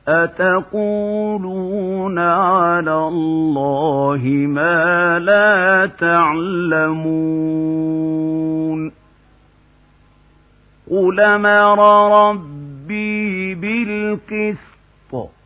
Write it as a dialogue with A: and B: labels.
A: أتقولون على الله ما لا تعلمون قل أمر ربي بالقسط